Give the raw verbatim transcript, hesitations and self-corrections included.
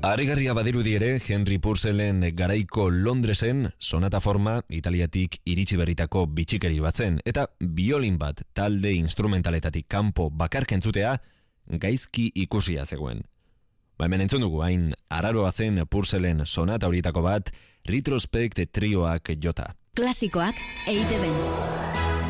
Harrigarria badirudi ere, Henry Purcellen garaiko Londresen sonata forma Italiatik iritsi berritako bitxikeri bat zen, eta biolin bat talde instrumentaletatik kanpo bakarka entzutea gaizki ikusia zegoen. Ba hemen entzun dugu, hain araroa zen Purcellen sonata horietako bat, Retrospect trioak jota. Klasikoak E I T B.